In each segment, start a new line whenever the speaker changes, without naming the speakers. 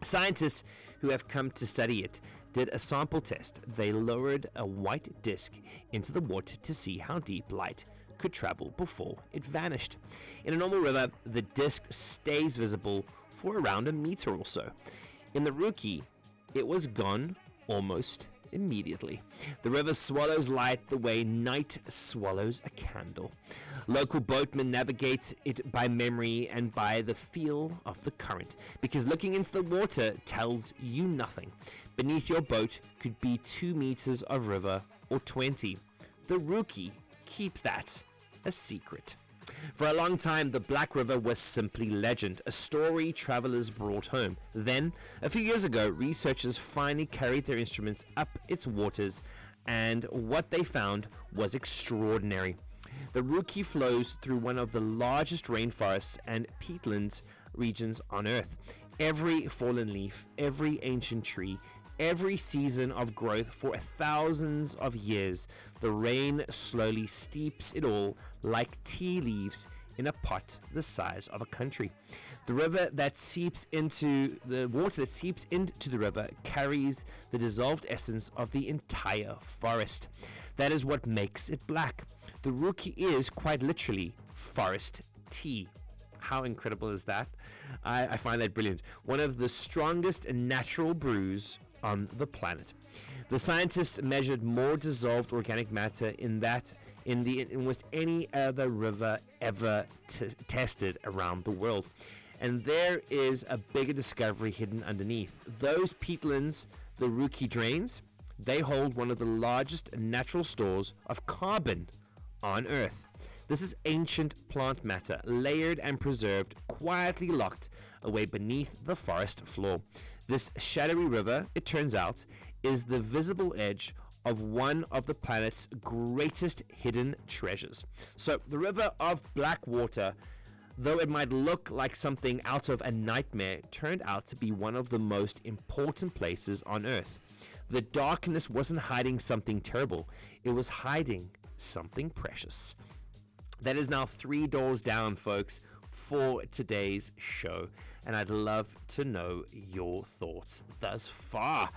Scientists who have come to study it did a sample test. They lowered a white disk into the water to see how deep light could travel before it vanished. In a normal river, the disk stays visible for around a meter or so. In the Rookie, it was gone almost immediately. The river swallows light the way night swallows a candle. Local boatmen navigate it by memory and by the feel of the current, because looking into the water tells you nothing. Beneath your boat could be 2 meters of river or 20. The Rookie keeps that a secret. For a long time, the Black River was simply legend, a story travelers brought home. Then, a few years ago, researchers finally carried their instruments up its waters, and what they found was extraordinary. The Rookie flows through one of the largest rainforests and peatlands regions on Earth. Every fallen leaf, every ancient tree, every season of growth for thousands of years, the rain slowly steeps it all like tea leaves in a pot the size of a country. The river that seeps into the water that seeps into the river carries the dissolved essence of the entire forest. That is what makes it black. The Rookie is quite literally forest tea. How incredible is that? I find that brilliant. One of the strongest natural brews on the planet. The scientists measured more dissolved organic matter in almost any other river ever tested around the world. And there is a bigger discovery hidden underneath. Those peatlands, the Rookie drains, they hold one of the largest natural stores of carbon on Earth. This is ancient plant matter, layered and preserved, quietly locked away beneath the forest floor. This shadowy river, it turns out, is the visible edge of one of the planet's greatest hidden treasures. So, the River of Blackwater, though it might look like something out of a nightmare, turned out to be one of the most important places on Earth. The darkness wasn't hiding something terrible, it was hiding something precious. That is now 3 doors down, folks, for today's show, and I'd love to know your thoughts thus far.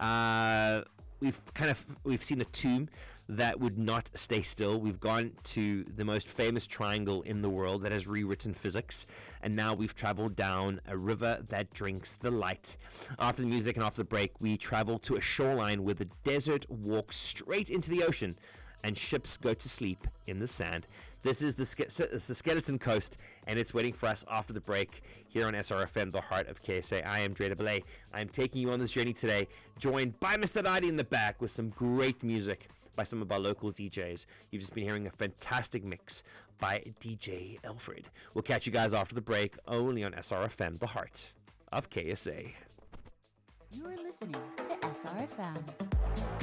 We've seen a tomb that would not stay still. We've gone to the most famous triangle in the world that has rewritten physics, and now we've traveled down a river that drinks the light. After the music and after the break, we travel to a shoreline where the desert walks straight into the ocean and ships go to sleep in the sand. This is the Skeleton Coast, and it's waiting for us after the break here on SRFM, the heart of KSA. I am Dre Belay. I'm taking you on this journey today, joined by Mr. Nadi in the back with some great music by some of our local DJs. You've just been hearing a fantastic mix by DJ Alfred. We'll catch you guys after the break, only on SRFM, the heart of KSA.
You're listening to SRFM.